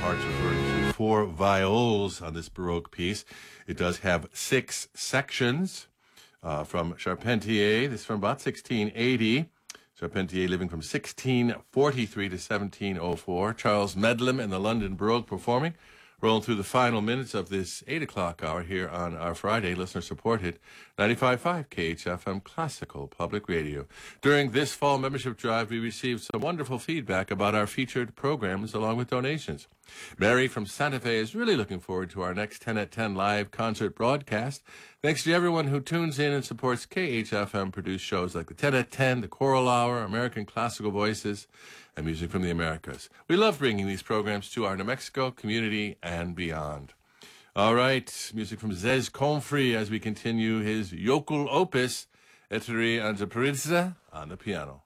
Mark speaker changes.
Speaker 1: parts referring to 4 viols on this Baroque piece. It does have 6 sections from Charpentier. This is from about 1680. Charpentier living from 1643 to 1704. Charles Medlam and the London Baroque performing. Rolling through the final minutes of this 8 o'clock hour here on our Friday, listener-supported 95.5 KHFM Classical Public Radio. During this fall membership drive, we received some wonderful feedback about our featured programs along with donations. Mary from Santa Fe is really looking forward to our next 10 at 10 live concert broadcast. Thanks to everyone who tunes in and supports KHFM-produced shows like the 10 at 10, the Choral Hour, American Classical Voices, and Music from the Americas. We love bringing these programs to our New Mexico community and beyond. All right, music from Zez Confrey as we continue his yokel opus, Eteri Anjaparidza, on the piano.